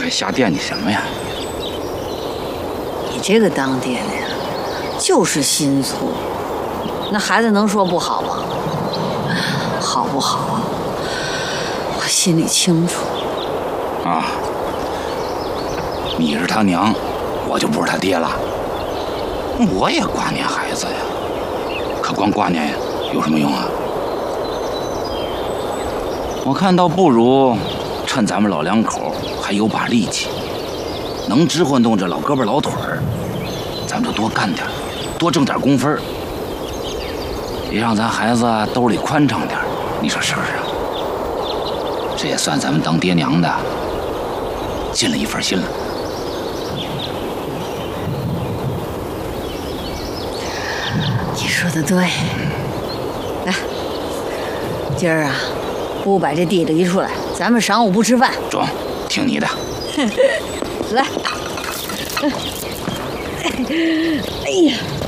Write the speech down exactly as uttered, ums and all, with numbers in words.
还瞎惦记什么呀？ 你这个当爹的呀，就是心粗。那孩子能说不好吗？好不好啊？我心里清楚。 啊，你是他娘，我就不是他爹了。我也挂念孩子呀，可光挂念有什么用啊？我看倒不如趁咱们老两口还有把力气，能支唤动这老胳膊老腿儿，咱们就多干点，多挣点工分，也让咱孩子兜里宽敞点，你说是不是啊？这也算咱们当爹娘的尽了一份心了。 你说的对。来，今儿啊，不把这地里出来，咱们晌午不吃饭。 中，听你的。 来。哎呀。